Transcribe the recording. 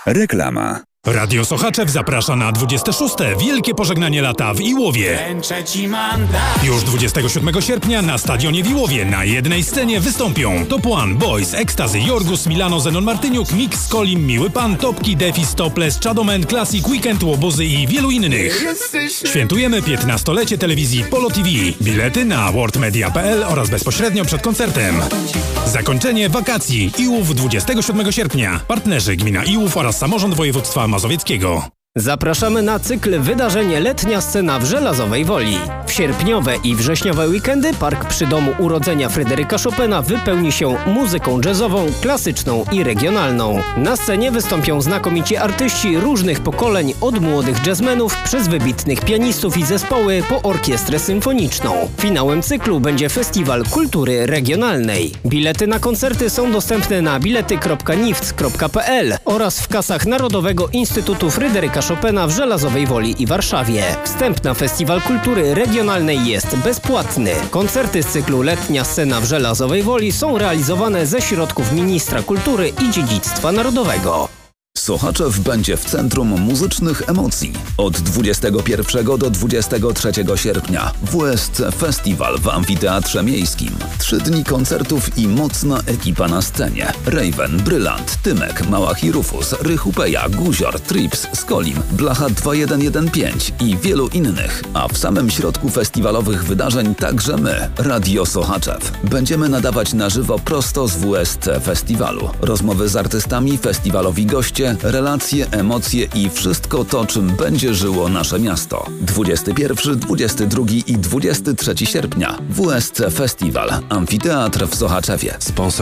Reklama. Radio Sochaczew zaprasza na 26. Wielkie Pożegnanie Lata w Iłowie. Już 27 sierpnia na stadionie w Iłowie na jednej scenie wystąpią Top One, Boys, Ekstazy, Jorgus, Milano, Zenon Martyniuk, Mix, Kolim, Miły Pan, Topki, Defis, Topless, Shadowman, Classic, Weekend, Łobuzy i wielu innych. Świętujemy 15-lecie telewizji Polo TV. Bilety na worldmedia.pl oraz bezpośrednio przed koncertem. Zakończenie wakacji. Iłów 27 sierpnia. Partnerzy gmina Iłów oraz samorząd województwa mazowieckiego. Zapraszamy na cykl wydarzenie Letnia Scena w Żelazowej Woli. W sierpniowe i wrześniowe weekendy park przy Domu Urodzenia Fryderyka Chopina wypełni się muzyką jazzową, klasyczną i regionalną. Na scenie wystąpią znakomici artyści różnych pokoleń, od młodych jazzmenów przez wybitnych pianistów i zespoły po orkiestrę symfoniczną. Finałem cyklu będzie Festiwal Kultury Regionalnej. Bilety na koncerty są dostępne na bilety.nifc.pl oraz w kasach Narodowego Instytutu Fryderyka Chopina w Żelazowej Woli i Warszawie. Wstęp na Festiwal Kultury Regionalnej jest bezpłatny. Koncerty z cyklu Letnia Scena w Żelazowej Woli są realizowane ze środków Ministra Kultury i Dziedzictwa Narodowego. Sochaczew będzie w centrum muzycznych emocji. Od 21 do 23 sierpnia WSC Festiwal w Amfiteatrze Miejskim. 3 dni koncertów i mocna ekipa na scenie. Raven, Brylant, Tymek, Małach i Rufus, Rychupeja, Guzior, Trips, Skolim, Blacha 2115 i wielu innych. A w samym środku festiwalowych wydarzeń także my, Radio Sochaczew. Będziemy nadawać na żywo prosto z WSC Festiwalu. Rozmowy z artystami, festiwalowi goście, relacje, emocje i wszystko to, czym będzie żyło nasze miasto. 21, 22 i 23 sierpnia. WSC Festiwal. Amfiteatr w Sochaczewie.